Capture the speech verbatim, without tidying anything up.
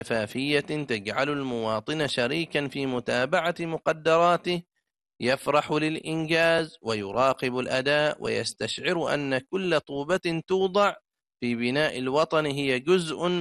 شفافية تجعل المواطن شريكا في متابعة مقدراته، يفرح للإنجاز ويراقب الأداء ويستشعر أن كل طوبة توضع في بناء الوطن هي جزء